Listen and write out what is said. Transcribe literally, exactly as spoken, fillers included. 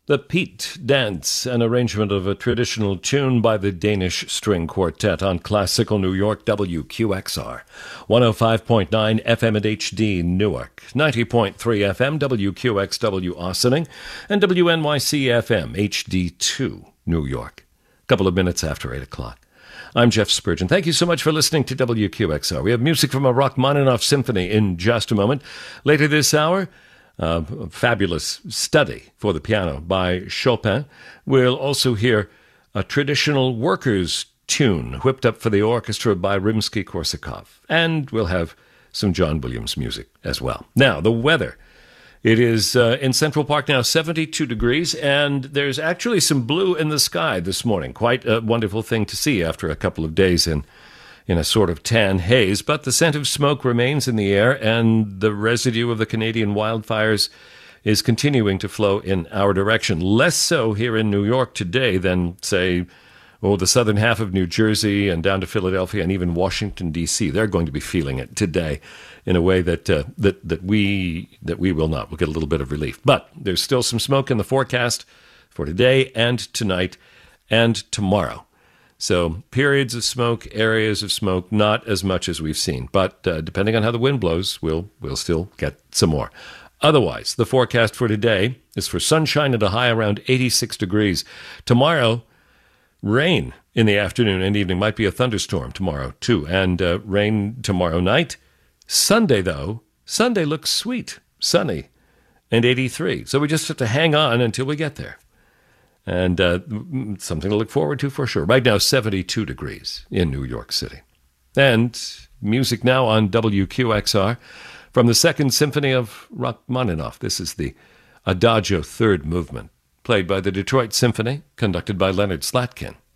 The Pete Dance, an arrangement of a traditional tune by the Danish String Quartet on Classical New York, W Q X R. one oh five point nine F M at H D Newark, ninety point three F M, W Q X W Ossining, and W N Y C F M, H D two New York. A couple of minutes after eight o'clock. I'm Jeff Spurgeon. Thank you so much for listening to W Q X R. We have music from a Rachmaninoff symphony in just a moment. Later this hour, Uh, a fabulous study for the piano by Chopin. We'll also hear a traditional workers' tune whipped up for the orchestra by Rimsky-Korsakov. And we'll have some John Williams music as well. Now, the weather. It is uh, in Central Park now seventy-two degrees, and there's actually some blue in the sky this morning. Quite a wonderful thing to see after a couple of days in in a sort of tan haze, but the scent of smoke remains in the air, and the residue of the Canadian wildfires is continuing to flow in our direction. Less so here in New York today than, say, oh, the southern half of New Jersey and down to Philadelphia and even Washington, D C. They're going to be feeling it today in a way that uh, that that we that we will not. We'll get a little bit of relief. But there's still some smoke in the forecast for today and tonight and tomorrow. So periods of smoke, areas of smoke, not as much as we've seen. But uh, depending on how the wind blows, we'll we'll still get some more. Otherwise, the forecast for today is for sunshine at a high around eighty-six degrees. Tomorrow, rain in the afternoon and evening. Might be a thunderstorm tomorrow, too. And uh, rain tomorrow night. Sunday, though, Sunday looks sweet, sunny, and eighty-three. So we just have to hang on until we get there. And uh, something to look forward to for sure. Right now, seventy-two degrees in New York City. And music now on W Q X R from the Second Symphony of Rachmaninoff. This is the Adagio Third Movement, played by the Detroit Symphony, conducted by Leonard Slatkin.